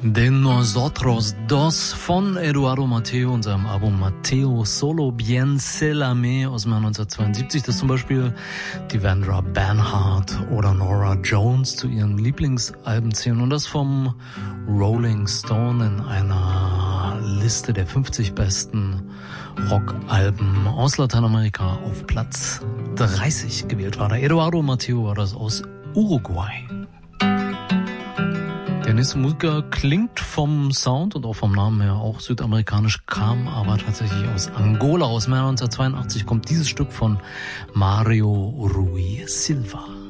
De Nosotros Dos von Eduardo Mateo und seinem Album Mateo Solo Bien Se La Me aus dem Jahr 1972, das zum Beispiel die Vandra Bernhardt oder Nora Jones zu ihren Lieblingsalben zählen und das vom Rolling Stone in einer Liste der 50 besten Rockalben aus Lateinamerika auf Platz 30 gewählt war. Der Eduardo Mateo war das aus Uruguay. Der nächste Musiker klingt vom Sound und auch vom Namen her auch südamerikanisch, kam aber tatsächlich aus Angola. Aus dem Jahr 1982 kommt dieses Stück von Mario Rui Silva.